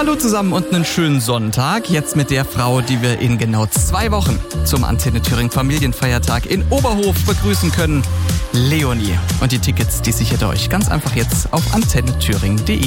Hallo zusammen und einen schönen Sonntag. Jetzt mit der Frau, die wir in genau 2 Wochen zum Antenne Thüringen Familienfeiertag in Oberhof begrüßen können. Leonie. Und die Tickets, die sichert ihr euch ganz einfach jetzt auf antennethüringen.de.